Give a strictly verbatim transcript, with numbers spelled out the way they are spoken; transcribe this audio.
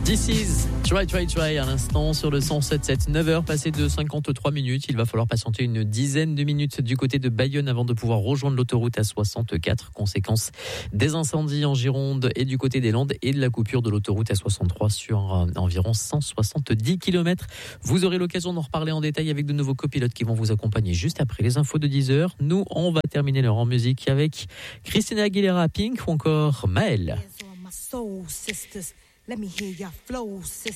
This is Try Try Try à l'instant sur le cent sept sept, neuf heures passées de cinquante-trois minutes. Il va falloir patienter une dizaine de minutes du côté de Bayonne avant de pouvoir rejoindre l'autoroute A soixante-quatre. Conséquence des incendies en Gironde et du côté des Landes et de la coupure de l'autoroute A soixante-trois sur euh, environ cent soixante-dix kilomètres. Vous aurez l'occasion d'en reparler en détail avec de nouveaux copilotes qui vont vous accompagner juste après les infos de dix heures. Nous, on va terminer l'heure en musique avec Christina Aguilera, Pink ou encore Maëlle. Let me hear your flow, sisters.